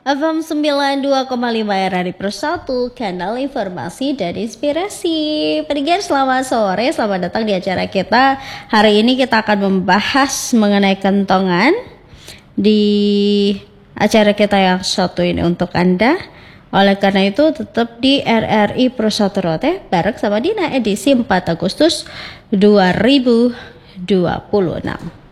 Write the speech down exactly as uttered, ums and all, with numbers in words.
F M sembilan puluh dua koma lima R R I Persatu, kanal informasi dan inspirasi. Pendengar selamat sore, selamat datang di acara kita. Hari ini kita akan membahas mengenai kentongan di acara kita yang satu ini untuk Anda. Oleh karena itu tetap di R R I Persatu Rote bareng sama Dina edisi empat Agustus dua ribu dua puluh enam.